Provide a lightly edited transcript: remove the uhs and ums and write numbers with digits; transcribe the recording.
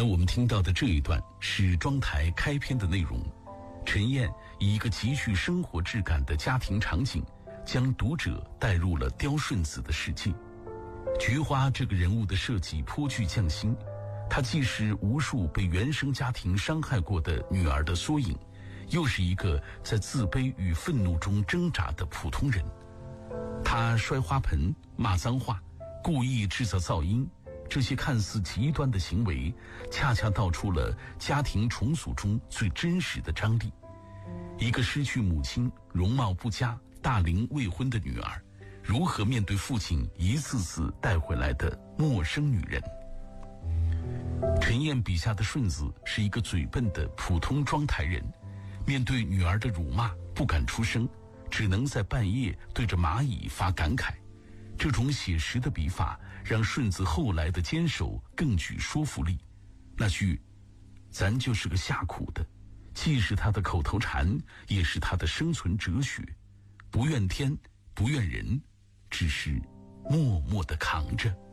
才我们听到的这一段是庄台开篇的内容。陈燕以一个极具生活质感的家庭场景，将读者带入了刁顺子的世界。菊花这个人物的设计颇具匠心，她既是无数被原生家庭伤害过的女儿的缩影，又是一个在自卑与愤怒中挣扎的普通人。她摔花盆、骂脏话、故意制造噪音，这些看似极端的行为，恰恰道出了家庭重组中最真实的张力。一个失去母亲、容貌不佳、大龄未婚的女儿，如何面对父亲一次次带回来的陌生女人？陈燕笔下的顺子是一个嘴笨的普通庄台人，面对女儿的辱骂不敢出声，只能在半夜对着蚂蚁发感慨。这种写实的笔法让顺子后来的坚守更具说服力。那句咱就是个下苦的，既是他的口头禅，也是他的生存哲学。不怨天不怨人，只是默默地扛着。